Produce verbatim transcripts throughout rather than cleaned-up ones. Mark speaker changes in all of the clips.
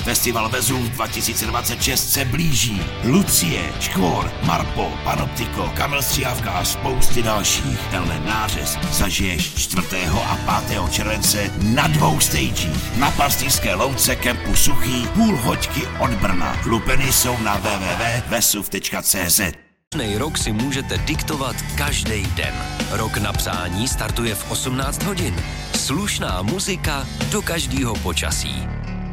Speaker 1: Festival Vezův dva tisíce dvacet šest se blíží. Lucie, Škvor, Marpo, Panoptiko, Kamil Stříhavka a spousty dalších. Tenhle nářez zažiješ čtvrtého a pátého července na dvou stagích. Na Pastýřské louce kempu Suchý, půl hoďky od Brna. Lupeny jsou na w w w tečka vesuv tečka c z.
Speaker 2: Slušnej rok si můžete diktovat každý den. Rok na psání startuje v osmnáct hodin. Slušná muzika do každého počasí.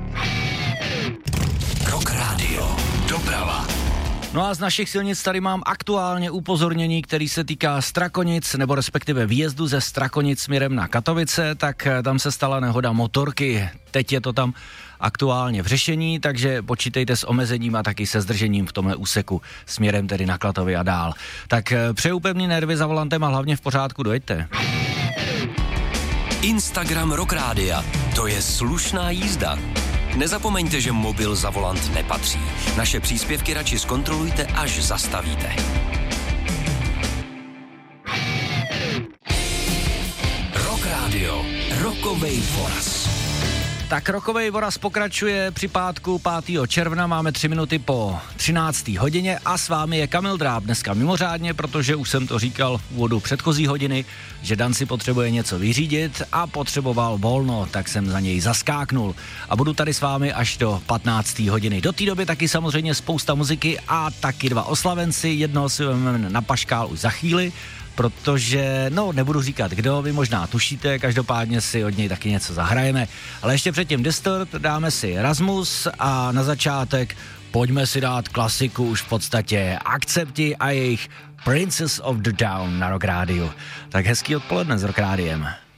Speaker 2: Rock Radio. Doprava.
Speaker 3: No a z našich silnic tady mám aktuálně upozornění, který se týká Strakonic, nebo respektive výjezdu ze Strakonic směrem na Katovice, tak tam se stala nehoda motorky. Teď je to tam aktuálně v řešení, takže počítejte s omezením a taky se zdržením v tomhle úseku směrem tedy na Klatovy a dál. Tak přeju pevný nervy za volantem a hlavně v pořádku dojeďte.
Speaker 2: Instagram Rock Rádia. To je slušná jízda. Nezapomeňte, že mobil za volant nepatří. Naše příspěvky radši zkontrolujte, až zastavíte. Rock Radio. Rokovej voraz.
Speaker 3: Tak rokovej voraz pokračuje při pátku pátého června, máme tři minuty po třinácté hodině a s vámi je Kamil Dráb dneska mimořádně, protože už jsem to říkal v úvodu předchozí hodiny, že Dan si potřebuje něco vyřídit a potřeboval volno, tak jsem za něj zaskáknul a budu tady s vámi až do patnácté hodiny. Do té doby taky samozřejmě spousta muziky a taky dva oslavenci, jednoho si vezmeme na paškál už za chvíli, protože, no, nebudu říkat kdo, vy možná tušíte, každopádně si od něj taky něco zahrajeme. Ale ještě předtím Distort, dáme si Rasmus a na začátek pojďme si dát klasiku už v podstatě Akcepti a jejich Princess of the Down na Rock Rádiu. Tak hezký odpoledne s Rock Rádiem.